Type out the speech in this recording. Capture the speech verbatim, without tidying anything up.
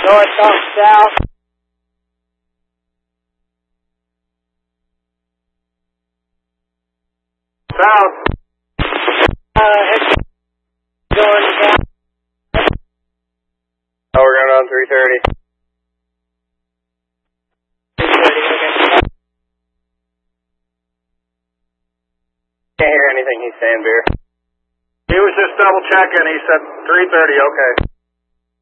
North, off, south. South. Uh, it's going down. Oh, we're going on three thirty. three thirty, okay. Can't hear anything he's saying, Beer. He was just double checking. He said three thirty, okay.